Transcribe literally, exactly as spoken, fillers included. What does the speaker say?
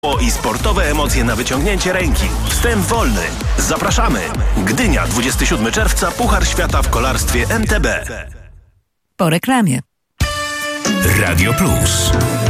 I sportowe emocje na wyciągnięcie ręki. Wstęp wolny. Zapraszamy. Gdynia, dwudziestego siódmego czerwca, Puchar Świata w kolarstwie M T B. Po reklamie. Radio Plus.